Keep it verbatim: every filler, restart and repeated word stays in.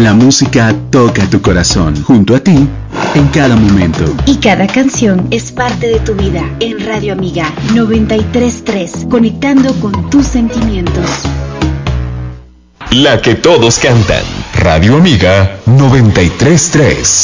La música toca tu corazón, junto a ti, en cada momento. Y cada canción es parte de tu vida. En Radio Amiga noventa y tres punto tres, conectando con tus sentimientos. La que todos cantan. Radio Amiga noventa y tres punto tres.